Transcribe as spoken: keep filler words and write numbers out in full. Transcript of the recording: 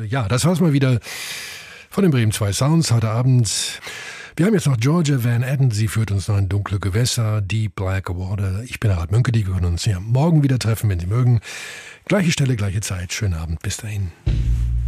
ja, das war's mal wieder von den Bremen zwei Sounds heute Abend. Wir haben jetzt noch Georgia Van Etten, sie führt uns noch in dunkle Gewässer, Deep Black Water. Ich bin Harald Mönke, die können uns ja morgen wieder treffen, wenn Sie mögen. Gleiche Stelle, gleiche Zeit. Schönen Abend, bis dahin.